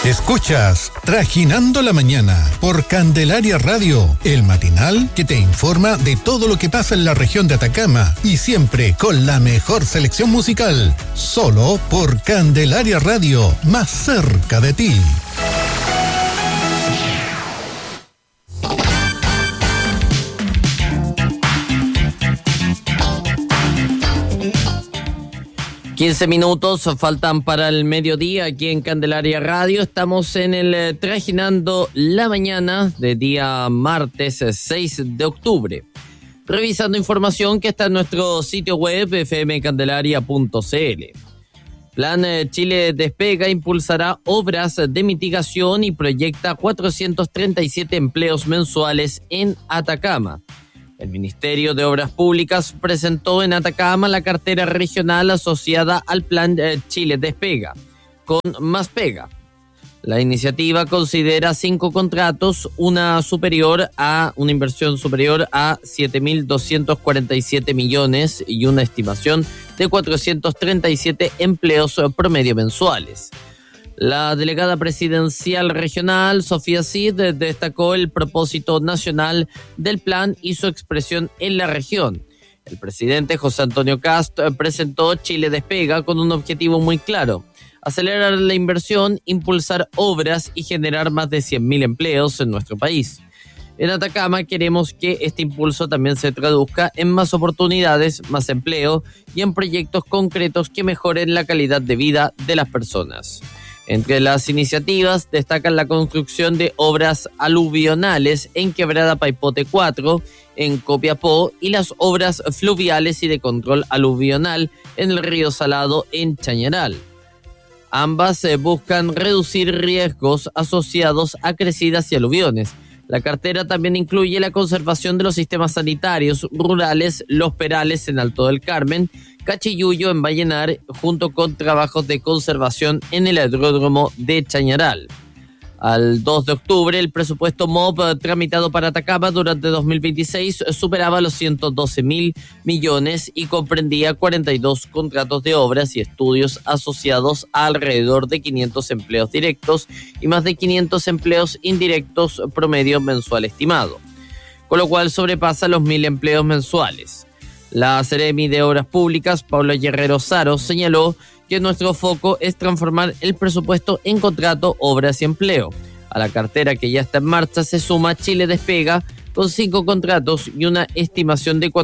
Escuchas Trajinando la Mañana por Candelaria Radio, el matinal que te informa de todo lo que pasa en la región de Atacama y siempre con la mejor selección musical, solo por Candelaria Radio, más cerca de ti. Minutos faltan para el mediodía aquí en Candelaria Radio. Estamos en el Trajinando la Mañana de día martes 6 de octubre. Revisando información que está en nuestro sitio web fmcandelaria.cl. Plan Chile Despega impulsará obras de mitigación y proyecta 437 empleos mensuales en Atacama. El Ministerio de Obras Públicas presentó en Atacama la cartera regional asociada al Plan Chile Despega, con Más Pega. La iniciativa considera 5 contratos, una inversión superior a 7.247 millones y una estimación de 437 empleos promedio mensuales. La delegada presidencial regional, Sofía Cid, destacó el propósito nacional del plan y su expresión en la región. El presidente José Antonio Kast presentó Chile Despega con un objetivo muy claro: acelerar la inversión, impulsar obras y generar más de 100.000 empleos en nuestro país. En Atacama queremos que este impulso también se traduzca en más oportunidades, más empleo y en proyectos concretos que mejoren la calidad de vida de las personas. Entre las iniciativas destacan la construcción de obras aluvionales en Quebrada Paipote 4, en Copiapó, y las obras fluviales y de control aluvional en el río Salado, en Chañaral. Ambas buscan reducir riesgos asociados a crecidas y aluviones. La cartera también incluye la conservación de los sistemas sanitarios rurales, Los Perales en Alto del Carmen, Cachiyuyo en Vallenar, junto con trabajos de conservación en el aeródromo de Chañaral. Al 2 de octubre, el presupuesto MOP tramitado para Atacama durante 2026 superaba los 112.000 millones y comprendía 42 contratos de obras y estudios asociados a alrededor de 500 empleos directos y más de 500 empleos indirectos promedio mensual estimado, con lo cual sobrepasa los 1.000 empleos mensuales. La Seremi de Obras Públicas, Paula Guerrero Saro, señaló que nuestro foco es transformar el presupuesto en contrato, obras y empleo. A la cartera que ya está en marcha se suma Chile Despega, con 5 contratos y una estimación de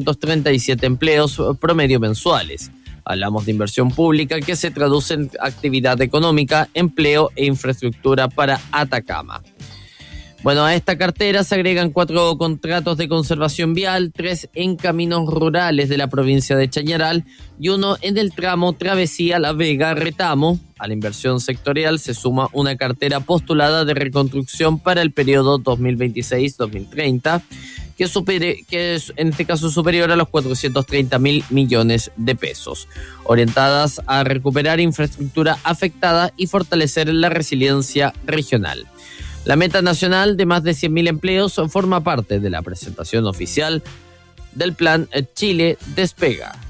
437 empleos promedio mensuales. Hablamos de inversión pública que se traduce en actividad económica, empleo e infraestructura para Atacama. Bueno, a esta cartera se agregan 4 contratos de conservación vial, 3 en caminos rurales de la provincia de Chañaral y 1 en el tramo Travesía La Vega-Retamo. A la inversión sectorial se suma una cartera postulada de reconstrucción para el periodo 2026-2030, que es en este caso superior a los 430.000 millones de pesos, orientadas a recuperar infraestructura afectada y fortalecer la resiliencia regional. La meta nacional de más de 100.000 empleos forma parte de la presentación oficial del Plan Chile Despega.